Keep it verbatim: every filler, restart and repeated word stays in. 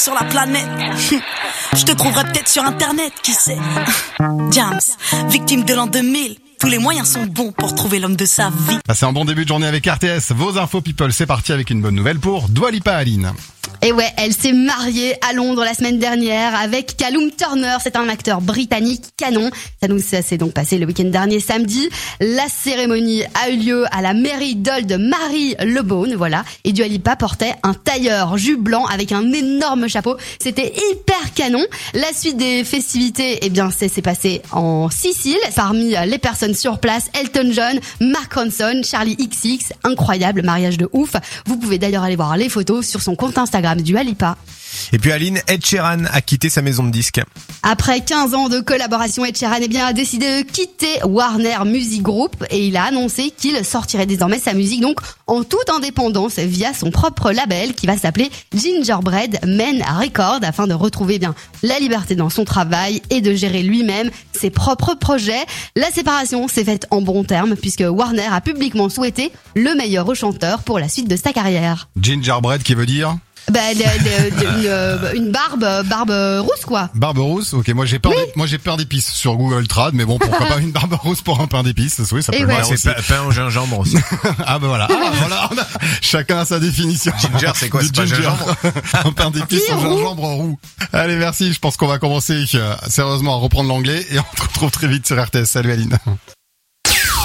sur la planète. Je te trouverai peut-être sur internet, qui sait. Jams, victime de l'an deux mille. Tous les moyens sont bons pour trouver l'homme de sa vie. Ah, c'est un bon début de journée avec R T S. Vos infos people, c'est parti avec une bonne nouvelle pour Dua Lipa, Aline. Et ouais, elle s'est mariée à Londres la semaine dernière avec Callum Turner. C'est un acteur britannique canon. Ça nous ça s'est donc passé le week-end dernier samedi. La cérémonie a eu lieu à la mairie d'Old de Marie Le Beaune, voilà. Et Dua Lipa portait un tailleur jus blanc avec un énorme chapeau. C'était hyper canon. La suite des festivités, eh bien, c'est s'est passé en Sicile. Parmi les personnes sur place, Elton John, Mark Ronson, Charlie X X. Incroyable mariage de ouf. Vous pouvez d'ailleurs aller voir les photos sur son compte Instagram. Dua Lipa. Et puis Aline, Ed Sheeran a quitté sa maison de disques. Après quinze ans de collaboration, Ed Sheeran eh bien, a décidé de quitter Warner Music Group et il a annoncé qu'il sortirait désormais sa musique donc en toute indépendance via son propre label qui va s'appeler Gingerbread Men Records afin de retrouver eh bien la liberté dans son travail et de gérer lui-même ses propres projets. La séparation s'est faite en bons termes puisque Warner a publiquement souhaité le meilleur au chanteur pour la suite de sa carrière. Gingerbread qui veut dire Bah, de, de, de, une, euh, une barbe, barbe rousse quoi. Barbe rousse, ok. Moi j'ai peur, Oui. d'é- moi j'ai peur d'épices sur Google Trad, mais bon, pourquoi pas une barbe rousse pour un pain d'épices. Oui, ça peut Et le ouais. faire C'est aussi. pa- pain au gingembre aussi. Ah ben voilà, ah, voilà. on a- chacun a sa définition. Ginger, c'est quoi, Du c'est pas ginger. gingembre Un pain d'épices au Qui, roux gingembre roux. Allez, merci. Je pense qu'on va commencer euh, sérieusement à reprendre l'anglais et on se retrouve très vite sur R T S. Salut Aline.